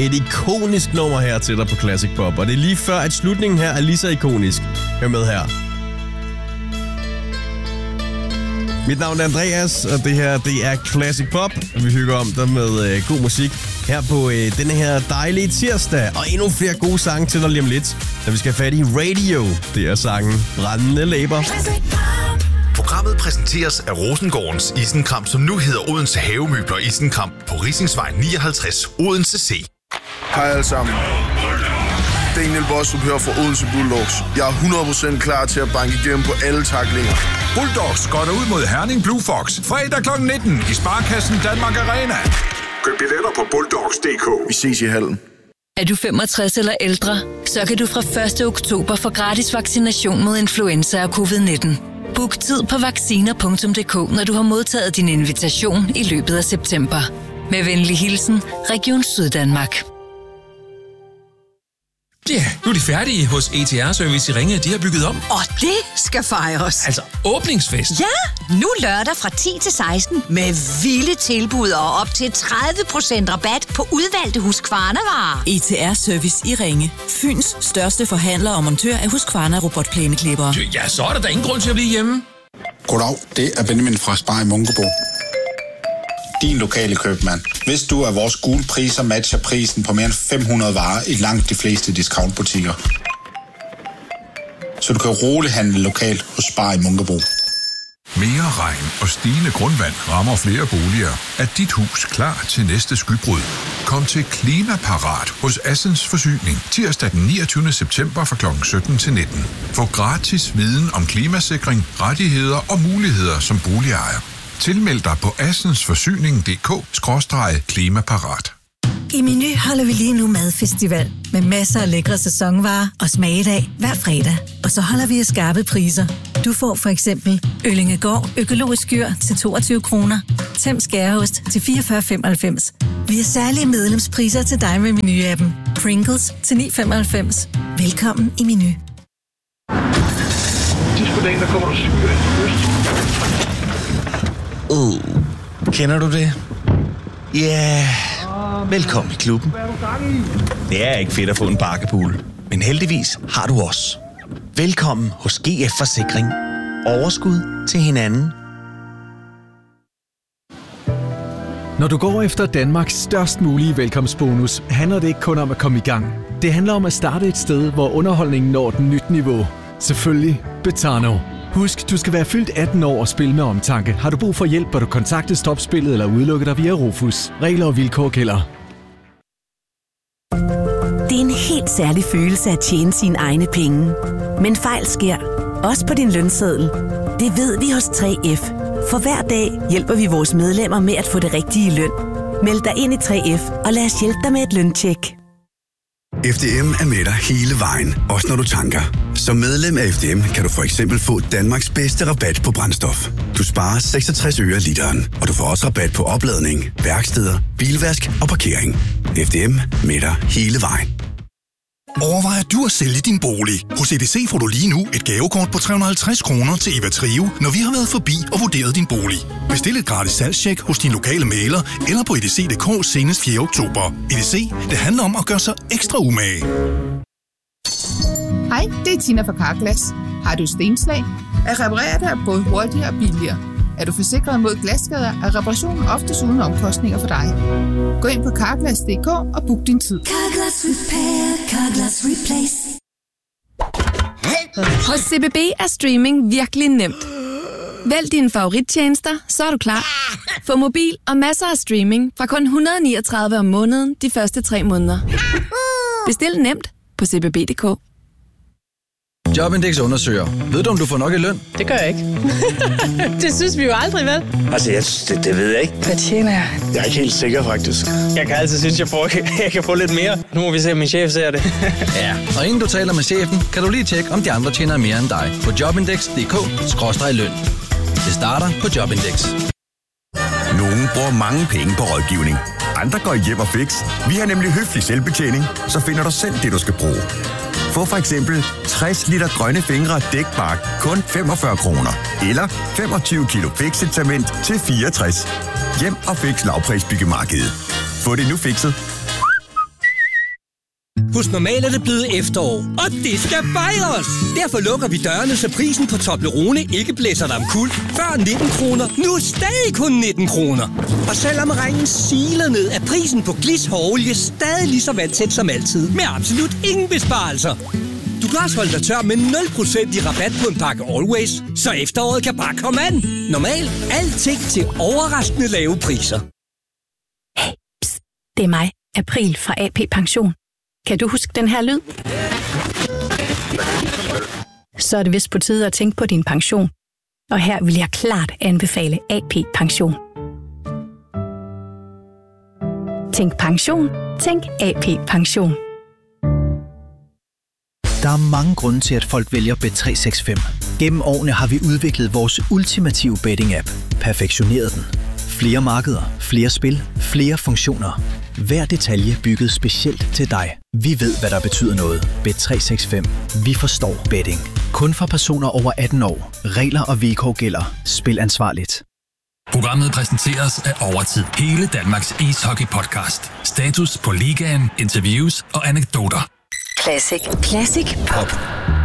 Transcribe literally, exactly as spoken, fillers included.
et ikonisk nummer her til dig på Classic Pop. Og det er lige før, at slutningen her er lige så ikonisk. Hør med her. Mit navn er Andreas, og det her, det er Classic Pop. Vi hygger om dig med øh, god musik her på øh, denne her dejlige tirsdag. Og endnu flere gode sange til dig lige om lidt, når vi skal have fat i Radio. Det er sangen Brændende Læber. Programmet præsenteres af Rosengårdens Isenkram, som nu hedder Odense Havemøbler Isenkram på Risingsvej nioghalvtreds, Odense C. Hej alle sammen. Daniel Bostrup her fra Odense Bulldogs. Jeg er hundrede procent klar til at banke igennem på alle taklinger. Bulldogs går ud mod Herning Blue Fox. Fredag klokken nitten i Sparkassen Danmark Arena. Køb billetter på bulldogs punktum d k. Vi ses i hallen. Er du femogtres eller ældre, så kan du fra første oktober få gratis vaccination mod influenza og covid nitten. Book tid på vacciner punktum d k, når du har modtaget din invitation i løbet af september. Med venlig hilsen, Region Syddanmark. Ja, nu er de færdige hos E T R-service i Ringe. De har bygget om. Og det skal fejres. Altså åbningsfest. Ja, nu lørdag fra ti til seksten med vilde tilbud og op til tredive procent rabat på udvalgte Husqvarna-varer. E T R-service i Ringe. Fyns største forhandler og montør af Husqvarna robotplæneklippere. Ja, så er der da ingen grund til at blive hjemme. Goddag, det er Benjamin fra Spar i Munkebo. Din lokale købmand. Hvis du er vores gule priser matcher prisen på mere end fem hundrede varer i langt de fleste discountbutikker. Så du kan roligt handle lokalt hos Spar i Munkebo. Mere regn og stigende grundvand rammer flere boliger. Er dit hus klar til næste skybrud? Kom til Klimaparat hos Assens Forsyning tirsdag den niogtyvende september fra klokken sytten til nitten. Få gratis viden om klimasikring, rettigheder og muligheder som boligejer. Tilmeld dig på assensforsyning punktum d k skråstreg klimaparat. I Meny holder vi lige nu madfestival med masser af lækre sæsonvarer og smagedag hver fredag. Og så holder vi af skarpe priser. Du får for eksempel Øllingegård økologisk skyr til toogtyve kroner, Tem skæreost til fireogfyrre femoghalvfems. Vi har særlige medlemspriser til dig med Meny-appen. Pringles til ni femoghalvfems. Velkommen i Meny. Sidst på dagen, der kommer du syg Uh, kender du det? Ja, yeah. Velkommen i klubben. Det er ikke fedt at få en bakkepool, men heldigvis har du os. Velkommen hos G F Forsikring. Overskud til hinanden. Når du går efter Danmarks størst mulige velkomstbonus, handler det ikke kun om at komme i gang. Det handler om at starte et sted, hvor underholdningen når et nyt niveau. Selvfølgelig Betano. Husk, du skal være fyldt atten år og spille med omtanke. Har du brug for hjælp, bør du kontakte Stopspillet eller udelukke dig via Rufus. Regler og vilkår gælder. Det er en helt særlig følelse at tjene sine egne penge. Men fejl sker, også på din lønseddel. Det ved vi hos tre F. For hver dag hjælper vi vores medlemmer med at få det rigtige løn. Meld dig ind i tre F og lad os hjælpe dig med et løntjek. F D M er med dig hele vejen, også når du tanker. Som medlem af F D M kan du for eksempel få Danmarks bedste rabat på brændstof. Du sparer seksogtres øre literen, og du får også rabat på opladning, værksteder, bilvask og parkering. F D M med dig hele vejen. Overvejer du at sælge din bolig? Hos E D C får du lige nu et gavekort på tre hundrede og halvtreds kroner til Eva Trio, når vi har været forbi og vurderet din bolig. Bestil et gratis salgstjek hos din lokale mægler eller på edc punktum d k senest fjerde oktober. E D C, det handler om at gøre sig ekstra umage. Hej, det er Tina fra Carglass. Har du stenslag? At reparere det er både hurtigere og billigere. Er du forsikret mod glasskader, er reparationen oftest uden omkostninger for dig. Gå ind på carglass punktum d k og book din tid. Carglass Repair, Carglass Replace. Hos C B B er streaming virkelig nemt. Vælg dine favorittjenester, så er du klar. Få mobil og masser af streaming fra kun et hundrede og niogtredive om måneden de første tre måneder. Bestil nemt på c b b punktum d k. Jobindex undersøger. Ved du, om du får nok i løn? Det gør jeg ikke. Det synes vi jo aldrig, vel? Altså, jeg, det, det ved jeg ikke. Hvad tjener jeg? Jeg er ikke helt sikker, faktisk. Jeg kan altid synes, jeg, får, jeg kan få lidt mere. Nu må vi se, om min chef ser det. Ja, og inden du taler med chefen, kan du lige tjekke, om de andre tjener mere end dig. På jobindex punktum d k skråstreg løn. Det starter på Jobindex. Nogle bruger mange penge på rådgivning. Andre går hjem og fix. Vi har nemlig høflig selvbetjening, så finder du selv det, du skal bruge. Få for eksempel tres liter grønne fingre dækbark kun femogfyrre kroner. Eller femogtyve kilo fixet-cement til fireogtres. Hjem og fix lavprisbyggemarkedet. Få det nu fikset. Hos Normal er det blevet efterår, og det skal fejres! Derfor lukker vi dørene, så prisen på Toblerone ikke blæser dig omkuld. Før nitten kroner, nu stadig kun nitten kroner. Og selvom regnen siler ned, er prisen på Glis hårolie stadig lige så vandtæt som altid, med absolut ingen besparelser. Du kan også holde dig tør med nul procent i rabat på en pakke Always, så efteråret kan bare komme an. Normal, alting til overraskende lave priser. Hey, pst, det er mig, April fra A P Pension. Kan du huske den her lyd? Så er det vist på tide at tænke på din pension. Og her vil jeg klart anbefale A P Pension. Tænk pension. Tænk A P Pension. Der er mange grunde til, at folk vælger Bet tre seks fem. Gennem årene har vi udviklet vores ultimative betting-app. Perfektioneret den. Flere markeder, flere spil, flere funktioner. Hver detalje bygget specielt til dig. Vi ved, hvad der betyder noget. Bet tre seks fem. Vi forstår betting. Kun for personer over atten år. Regler og vilkår gælder. Spil ansvarligt. Programmet præsenteres af Overtid. Hele Danmarks ishockey-podcast. Status på ligaen, interviews og anekdoter. Classic. Classic Pop.